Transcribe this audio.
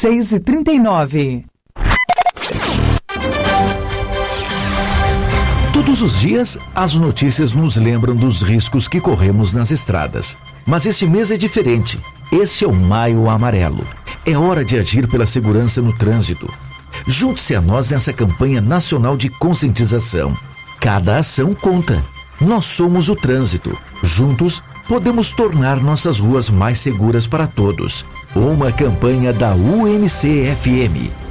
6h39. Todos os dias, as notícias nos lembram dos riscos que corremos nas estradas. Mas este mês é diferente. Este é o Maio Amarelo. É hora de agir pela segurança no trânsito. Junte-se a nós nessa campanha nacional de conscientização. Cada ação conta. Nós somos o trânsito. Juntos, podemos tornar nossas ruas mais seguras para todos. Uma campanha da UNC-FM.